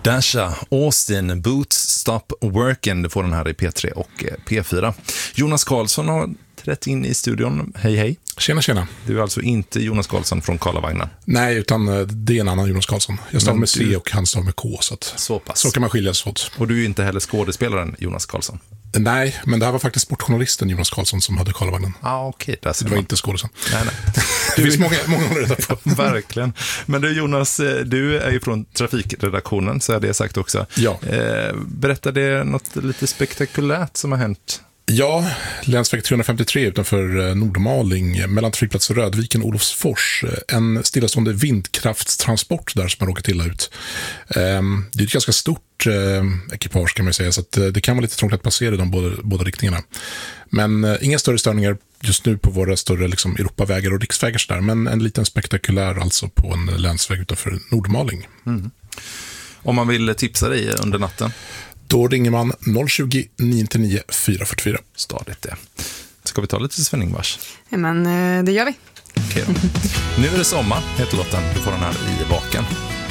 Dasha, Austin, Boots, Stop Working. Du får den här i P3 och P4. Jonas Karlsson har trätt in i studion. Hej, hej. Tjena, tjena. Du är alltså inte Jonas Karlsson från Karlavagnen? Nej, utan det är en annan Jonas Karlsson. Jag stavar med C och han stavar med K. Så kan man skiljas åt. Och du är ju inte heller skådespelaren Jonas Karlsson? Nej, men det här var faktiskt sportjournalisten Jonas Karlsson som hade Karlavagnen. Okej. Det var inte skådespelaren. Nej. Det finns många att reda på. Verkligen. Men du Jonas, du är ju från trafikredaktionen, så är det sagt också. Ja. Berätta det något lite spektakulärt som har hänt? Ja, länsväg 353 utanför Nordmaling mellan flygplats Rödviken och Olofsfors. En stillastående vindkraftstransport där som har råkat illa ut. Det är ett ganska stort ekipage kan man säga, så att det kan vara lite trångt att passera i de båda riktningarna. Men inga större störningar just nu på våra större liksom, Europavägar och riksvägar så där, men en liten spektakulär alltså på en länsväg utanför Nordmaling. Mm. Om man vill tipsa dig under natten? Då ringer man 020 999 444. Stadigt det. Ska vi ta lite Sven-Ingvars? Ja, men det gör vi. Okej då. Nu är det sommar, heter låten. Du får den här i baken.